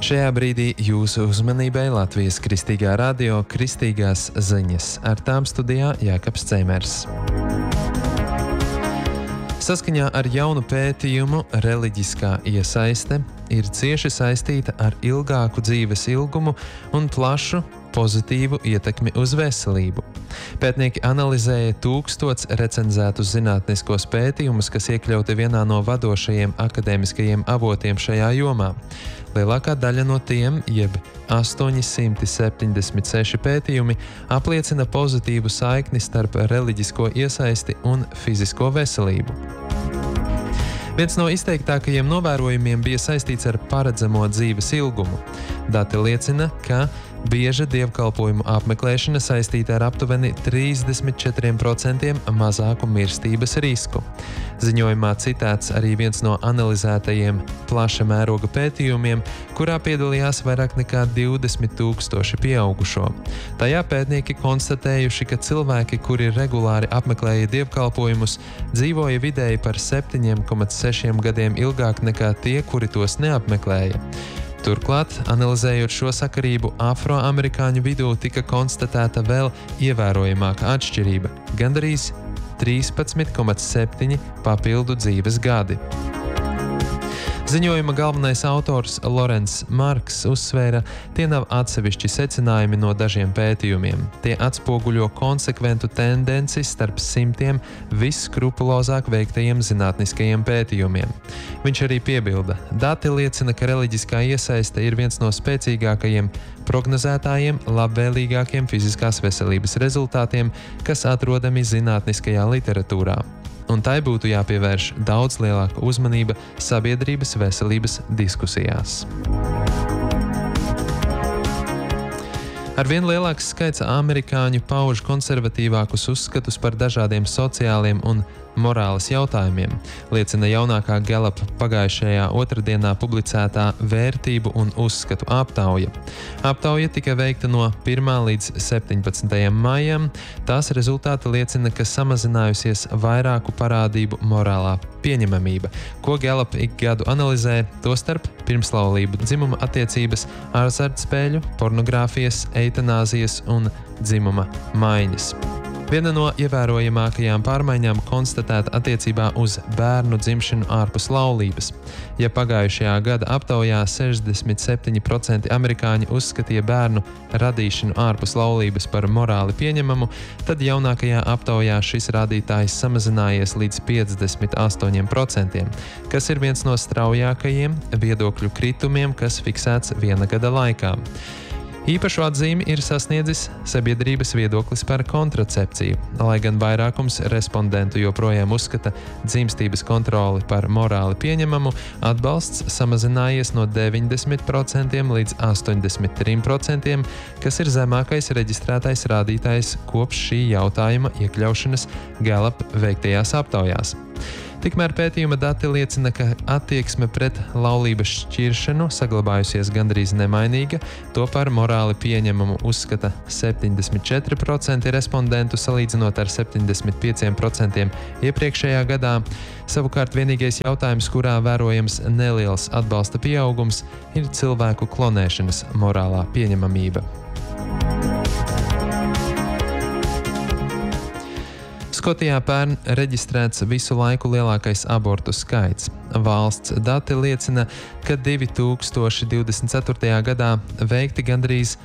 Šajā brīdī jūsu uzmanībai Latvijas Kristīgā radio Kristīgās ziņas. Ar tām studijā Jākaps Ceimers. Saskaņā ar jaunu pētījumu reliģiskā iesaiste ir cieši saistīta ar ilgāku dzīves ilgumu un plašu pozitīvu ietekmi uz veselību. Pētnieki analizēja 1000 recenzētus zinātniskos pētījumus, kas iekļauti vienā no vadošajiem akadēmiskajiem avotiem šajā jomā. Lielākā daļa no tiem, jeb 876 pētījumi, apliecina pozitīvu saikni starp reliģisko iesaisti un fizisko veselību. Viens no izteiktākajiem novērojumiem bija saistīts ar paredzamo dzīves ilgumu. Dati liecina, ka bieža dievkalpojumu apmeklēšana saistīta ar aptuveni 34% mazāku mirstības risku. Ziņojumā citēts arī viens no analizētajiem plaša mēroga pētījumiem, kurā piedalījās vairāk nekā 20 000 pieaugušo. Tajā pētnieki konstatējuši, ka cilvēki, kuri regulāri apmeklēja dievkalpojumus, dzīvoja vidēji par 7,6 gadiem ilgāk nekā tie, kuri tos neapmeklēja. Turklāt, analizējot šo sakarību, afroamerikāņu vidū tika konstatēta vēl ievērojamāka atšķirība – gandrīz 13,7 papildu dzīves gadi. Ziņojuma galvenais autors Lorents Marks uzsvēra, tie nav atsevišķi secinājumi no dažiem pētījumiem. Tie atspoguļo konsekventu tendenci starp simtiem visskrupulozāk veiktajiem zinātniskajiem pētījumiem. Viņš arī piebilda, dati liecina, ka reliģiskā iesaiste ir viens no spēcīgākajiem prognozētājiem, labvēlīgākiem fiziskās veselības rezultātiem, kas atrodami zinātniskajā literatūrā. Un tai būtu jāpievērš daudz lielāka uzmanība sabiedrības veselības diskusijās. Arvien lielāks skaits amerikāņu pauž konservatīvākus uzskatus par dažādiem sociāliem un morāles jautājumiem, liecina jaunākā Gallup pagājušajā otrdienā publicētā vērtību un uzskatu aptauja. Aptauja tika veikta no 1. līdz 17. maijam. Tās rezultāti liecina, ka samazinājusies vairāku parādību morālā pieņemamība, ko Gallup ik gadu analizē, tostarp pirmslaulību, dzimuma attiecības, azartspēļu, pornogrāfijas, eitanāzijas un dzimuma maiņas. Viena no ievērojamākajām pārmaiņām konstatēta attiecībā uz bērnu dzimšanu ārpus laulības. Ja pagājušajā gada aptaujā 67% amerikāņi uzskatīja bērnu radīšanu ārpus laulības par morāli pieņemamu, tad jaunākajā aptaujā šis rādītājs samazinājies līdz 58%, kas ir viens no straujākajiem viedokļu kritumiem, kas fiksēts viena gada laikā. Īpašu atzīmi ir sasniedzis sabiedrības viedoklis par kontracepciju, lai gan vairākums respondentu joprojām uzskata dzimstības kontroli par morāli pieņemamu, atbalsts samazinājies no 90% līdz 83%, kas ir zemākais reģistrētais rādītājs kopš šī jautājuma iekļaušanas Gallup veiktajās aptaujās. Tikmēr pētījuma dati liecina, ka attieksme pret laulības šķiršanu saglabājusies gandrīz nemainīga, to par morāli pieņemamu uzskata 74% respondentu salīdzinot ar 75% iepriekšējā gadā. Savukārt vienīgais jautājums, kurā vērojams neliels atbalsta pieaugums, ir cilvēku klonēšanas morālā pieņemamība. Skotijā pērn reģistrēts visu laiku lielākais abortu skaits. Valsts dati liecina, ka 2024. gadā veikti gandrīz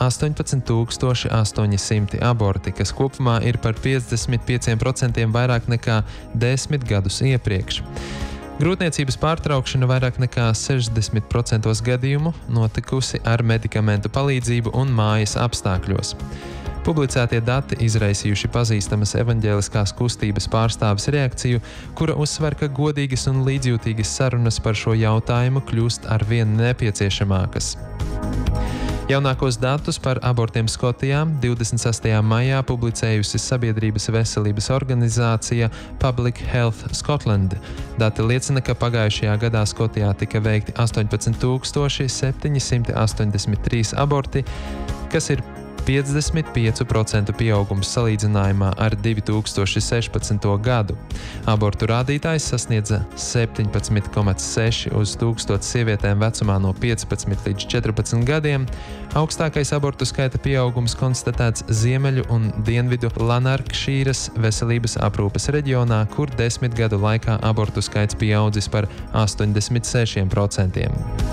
18,800 aborti, kas kopumā ir par 55% vairāk nekā 10 gadus iepriekš. Grūtniecības pārtraukšana vairāk nekā 60% gadījumu notikusi ar medikamentu palīdzību un mājas apstākļos. Publicētie dati izraisījuši pazīstamas evaņģēliskās kustības pārstāves reakciju, kura uzsver, ka godīgas un līdzjūtīgas sarunas par šo jautājumu kļūst arvien nepieciešamākas. Jaunākos datus par abortiem Skotijā 26. maijā publicējusi Sabiedrības veselības organizācija Public Health Scotland. Dati liecina, ka pagājušajā gadā Skotijā tika veikti 18,783 aborti, kas ir 55% pieaugums salīdzinājumā ar 2016. gadu. Abortu rādītājs sasniedza 17,6 uz 1000 sievietēm vecumā no 15 līdz 14 gadiem. Augstākais abortu skaita pieaugums konstatēts Ziemeļu un Dienvidu Lanarkšīras veselības aprūpes reģionā, kur 10 gadu laikā abortu skaits pieaudzis par 86%.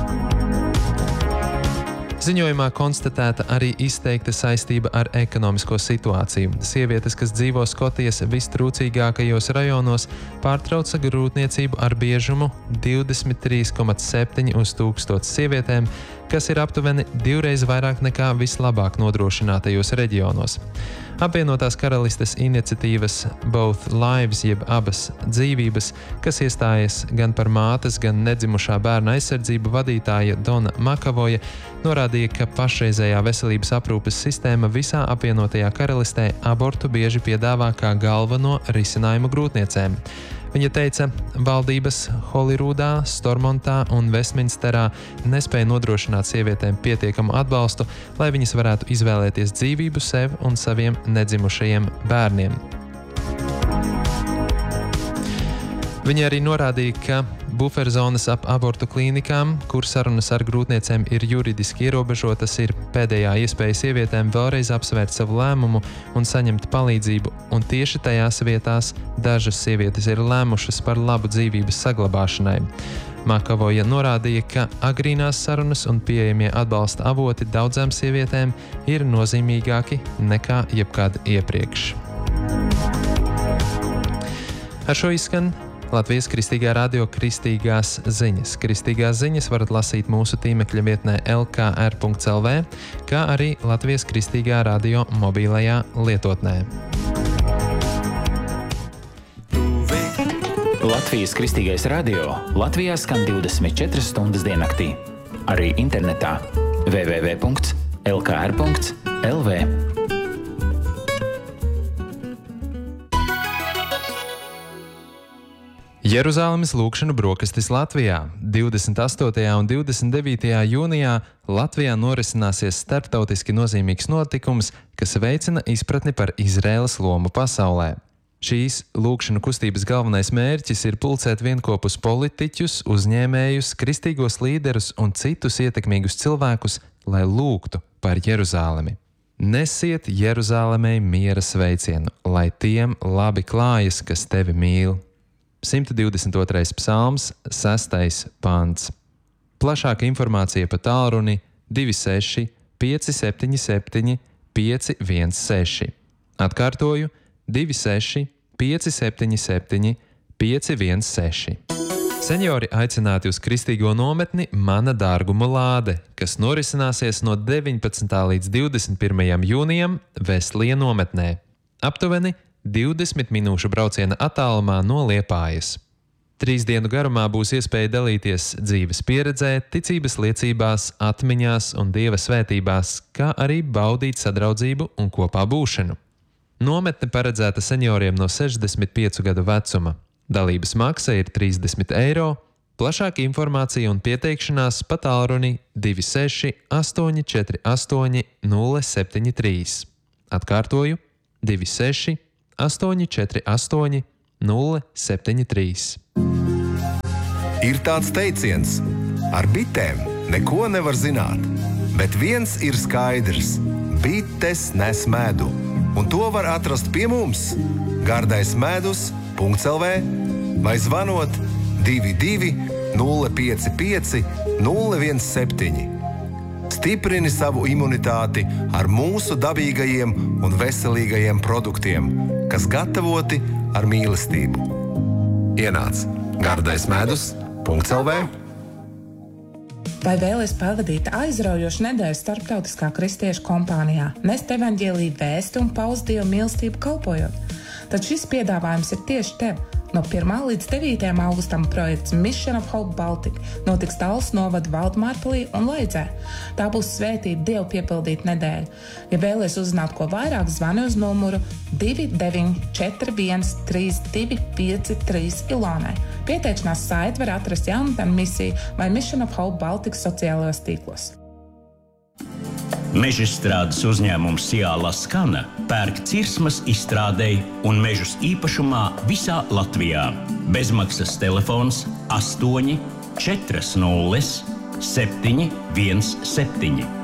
Ziņojumā konstatēta arī izteikta saistība ar ekonomisko situāciju. Sievietes, kas dzīvo Skotijas vistrūcīgākajos rajonos, pārtrauca grūtniecību ar biežumu 23,7 uz 1000 sievietēm, kas ir aptuveni 2 reizes vairāk nekā vislabāk nodrošinātajos reģionos. Apvienotās karalistes iniciatīvas Both Lives, jeb abas dzīvības, kas iestājas gan par mātes, gan nedzimušā bērna aizsardzību vadītāja Dona Makavoja, norādīja, ka pašreizējā veselības aprūpes sistēma visā apvienotajā karalistē abortu bieži piedāvā kā galveno risinājumu grūtniecēm. Viņa teica, valdības Holyroodā, Stormontā un Vestminsterā nespēja nodrošināt sievietēm pietiekamu atbalstu, lai viņas varētu izvēlēties dzīvību sev un saviem nedzimušajiem bērniem. Viņa arī norādīja, ka buferzonas ap abortu klīnikām, kur sarunas ar grūtniecēm ir juridiski ierobežotas, ir pēdējā iespēja sievietēm vēlreiz apsvērt savu lēmumu un saņemt palīdzību, un tieši tajās vietās dažas sievietes ir lēmušas par labu dzīvības saglabāšanai. Makavoja norādīja, ka agrīnās sarunas un pieejamie atbalsta avoti daudzām sievietēm ir nozīmīgāki nekā jebkad iepriekš. Ar šo izskan Latvijas Kristīgā radio Kristīgās ziņas. Kristīgās ziņas varat lasīt mūsu tīmekļa vietnē lkr.lv, kā arī Latvijas Kristīgā radio mobilajā lietotnē. Latvijas Kristīgais radio Latvijā skan 24 stundas diennaktī. Arī internetā www.lkr.lv. Jeruzālemes lūgšanu brokastis Latvijā. 28. un 29. jūnijā Latvijā norisināsies starptautiski nozīmīgs notikums, kas veicina izpratni par Izraēlas lomu pasaulē. Šīs lūgšanu kustības galvenais mērķis ir pulcēt vienkopus politiķus, uzņēmējus, kristīgos līderus un citus ietekmīgus cilvēkus, lai lūgtu par Jeruzālemi. Nesiet Jeruzālemei miera sveicienu, lai tiem labi klājas, kas tevi mīl. 122. psalms, 6. pants. Plašāka informācija pa tālruni 26 577 516. Atkārtoju 26 577 516. Seniori aicināti uz kristīgo nometni Mana dārguma lāde, kas norisināsies no 19. līdz 21. jūnijam Veslija nometnē. Aptuveni 20 minūšu brauciena attālumā no Liepājas. 3 dienu garumā būs iespēja dalīties dzīves pieredzē, ticības liecībās, atmiņās un Dieva svētībās, kā arī baudīt sadraudzību un kopā būšanu. Nometne paredzēta senioriem no 65 gadu vecuma. Dalības maksa ir 30 eiro. Plašāka informācija un pieteikšanās pa tālruni 26 848 073. Atkārtoju 26 848 073. Ir tāds teiciens, ar bitēm neko nevar zināt, bet viens ir skaidrs – bites nes medu, un to var atrast pie mums gardaismedus.lv vai zvanot 22 055 017. Stiprini savu imunitāti ar mūsu dabīgajiem un veselīgajiem produktiem, kas gatavoti ar mīlestību. Ienāc gardaismedus.lv. Vai vēlies pavadīt aizraujošu nedēļu starptautiskā kristiešu kompānijā, nest evaņģēliju vēsti un paust Dievu mīlestību kalpojot? Tad šis piedāvājums ir tieši tev. No 1. līdz 9. augustam projekts Mission of Hope Baltic notiks Tallas novada Valdmārpilī un Leidzē. Tā būs svētība Dievu piepildīta nedēļa. Ja vēlies uzzināt ko vairāk, zvani uz numuru 2941 3253 Ilonai. Pieteikšanās saiti var atrast Jaunatnes misiju vai Mission of Hope Baltic sociālajos tīklos. Mežstrādes uzņēmums Ciāla Skana pērk cirsmas izstrādei un mežus īpašumā visā Latvijā. Bezmaksas telefons 8 40 717.